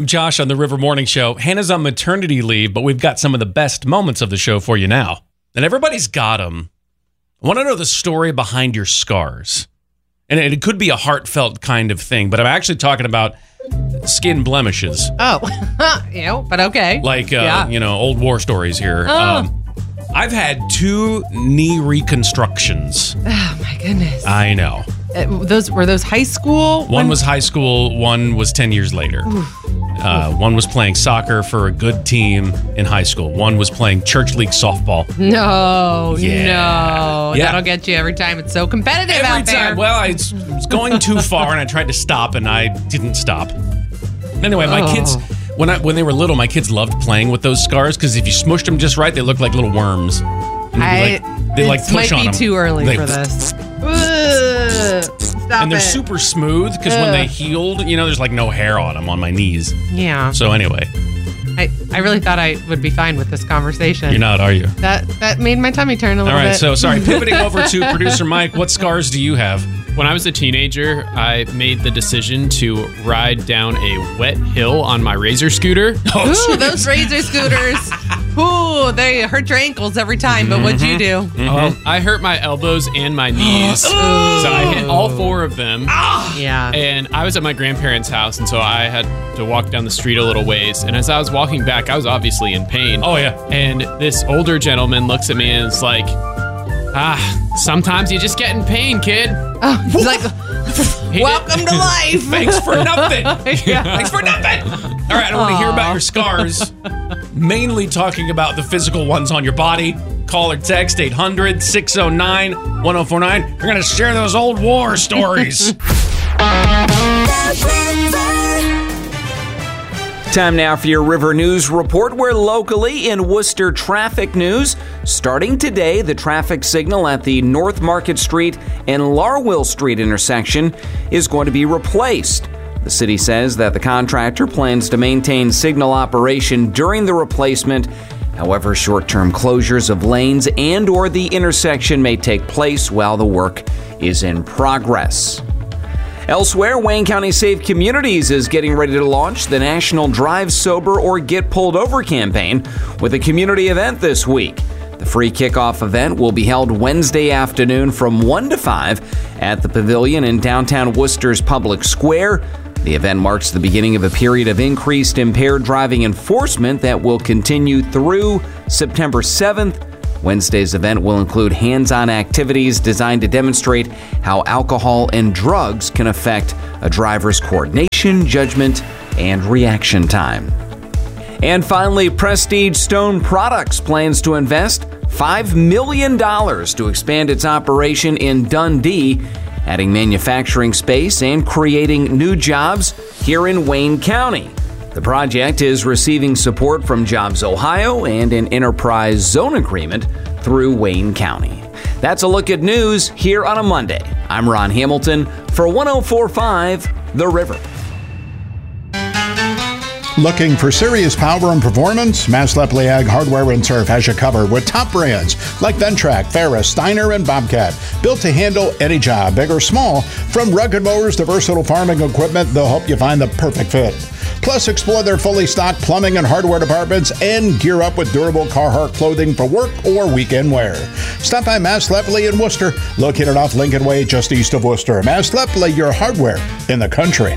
Josh on the River Morning Show. Hannah's on maternity leave, but we've got some of the best moments of the show for you now. And everybody's got them. I want to know the story behind your scars. And it could be a heartfelt kind of thing, but I'm actually talking about skin blemishes. Oh, but okay. Like, old war stories here. I've had 2 knee reconstructions. Oh, my goodness. I know. Were those high school? One was high school, one was 10 years later. One was playing soccer for a good team in high school. One was playing church league softball. No. Yeah. That'll get you every time. It's so competitive out there. Every time. Well, I was going too far, and I tried to stop, and I didn't stop. Anyway, my kids, when they were little, my kids loved playing with those scars because if you smushed them just right, they looked like little worms. They push might on be them. too early for this. Stop and they're super smooth because when they healed, there's like no hair on them on my knees. Yeah. So anyway. I really thought I would be fine with this conversation. You're not, are you? That made my tummy turn a little bit. All right, so sorry. Pivoting over to producer Mike, what scars do you have? When I was a teenager, I made the decision to ride down a wet hill on my Razor scooter. Ooh, those Razor scooters. Ooh, they hurt your ankles every time, but what'd you do? I hurt my elbows and my knees. So I hit all 4 of them. Yeah. And I was at my grandparents' house, and so I had to walk down the street a little ways. And as I was walking back, I was obviously in pain. Oh, yeah. And this older gentleman looks at me and is like, sometimes you just get in pain, kid. Oh, he's like, welcome to life. Thanks for nothing. Yeah. Thanks for nothing. All right, I want to hear about your scars. Mainly talking about the physical ones on your body. Call or text 800-609-1049. We're going to share those old war stories. Time now for your River News Report. We're locally in Worcester traffic news. Starting today, the traffic signal at the North Market Street and Larwill Street intersection is going to be replaced. The city says that the contractor plans to maintain signal operation during the replacement. However, short-term closures of lanes and or the intersection may take place while the work is in progress. Elsewhere, Wayne County Safe Communities is getting ready to launch the National Drive Sober or Get Pulled Over campaign with a community event this week. The free kickoff event will be held Wednesday afternoon from 1 to 5 at the Pavilion in downtown Worcester's Public Square. The event marks the beginning of a period of increased impaired driving enforcement that will continue through September 7th. Wednesday's event will include hands-on activities designed to demonstrate how alcohol and drugs can affect a driver's coordination, judgment, and reaction time. And finally, Prestige Stone Products plans to invest $5 million to expand its operation in Dundee, adding manufacturing space and creating new jobs here in Wayne County. The project is receiving support from Jobs Ohio and an enterprise zone agreement through Wayne County. That's a look at news here on a Monday. I'm Ron Hamilton for 104.5 The River. Looking for serious power and performance? Mass Lepley Ag Hardware and Turf has you covered with top brands like Ventrac, Ferris, Steiner, and Bobcat. Built to handle any job, big or small. From rugged mowers to versatile farming equipment, they'll help you find the perfect fit. Plus, explore their fully stocked plumbing and hardware departments and gear up with durable Carhartt clothing for work or weekend wear. Stop by Mass Lepley in Worcester, located off Lincoln Way just east of Worcester. Mass Lepley, your hardware in the country.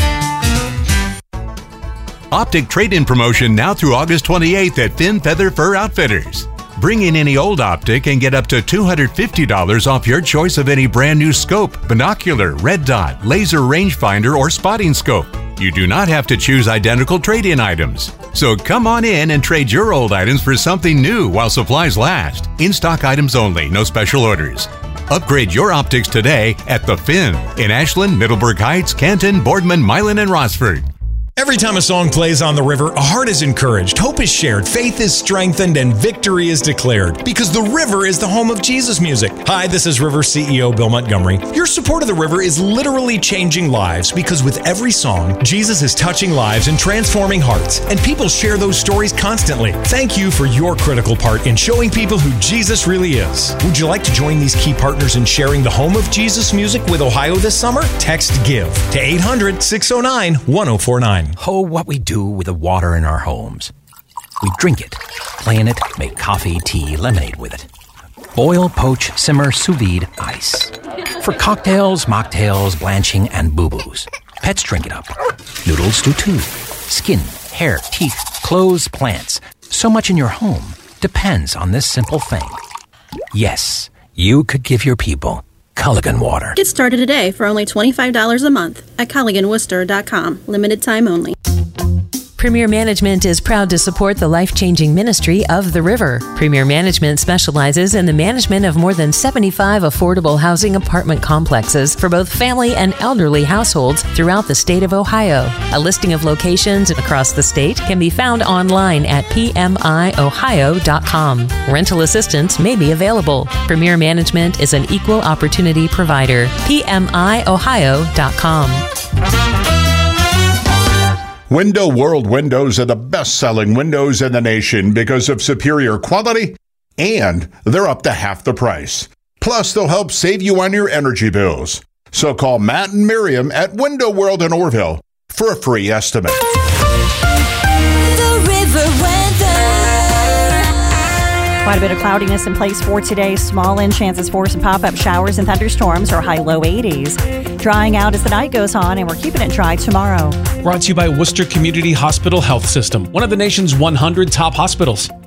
Optic trade-in promotion now through August 28th at Finn Feather Fur Outfitters. Bring in any old optic and get up to $250 off your choice of any brand new scope, binocular, red dot, laser rangefinder, or spotting scope. You do not have to choose identical trade-in items. So come on in and trade your old items for something new while supplies last. In-stock items only, no special orders. Upgrade your optics today at The Finn in Ashland, Middleburg Heights, Canton, Boardman, Milan, and Rossford. Every time a song plays on the river, a heart is encouraged, hope is shared, faith is strengthened, and victory is declared. Because the river is the home of Jesus music. Hi, this is River CEO Bill Montgomery. Your support of the river is literally changing lives because with every song, Jesus is touching lives and transforming hearts. And people share those stories constantly. Thank you for your critical part in showing people who Jesus really is. Would you like to join these key partners in sharing the home of Jesus music with Ohio this summer? Text GIVE to 800-609-1049. Oh, what we do with the water in our homes. We drink it, play in it, make coffee, tea, lemonade with it. Boil, poach, simmer, sous vide, ice. For cocktails, mocktails, blanching, and boo-boos. Pets drink it up. Noodles do too. Skin, hair, teeth, clothes, plants. So much in your home depends on this simple thing. Yes, you could give your people Culligan water. Get started today for only $25 a month at CulliganWorcester.com. Limited time only. Premier Management is proud to support the life-changing ministry of the River. Premier Management specializes in the management of more than 75 affordable housing apartment complexes for both family and elderly households throughout the state of Ohio. A listing of locations across the state can be found online at pmiohio.com. Rental assistance may be available. Premier Management is an equal opportunity provider. pmiohio.com. Window World windows are the best-selling windows in the nation because of superior quality, and they're up to half the price. Plus, they'll help save you on your energy bills. So call Matt and Miriam at Window World in Orville for a free estimate. The River weather. Quite a bit of cloudiness in place for today. Small in chances for some pop-up showers and thunderstorms, or high-low 80s. Drying out as the night goes on, and we're keeping it dry tomorrow. Brought to you by Worcester Community Hospital Health System, one of the nation's 100 top hospitals.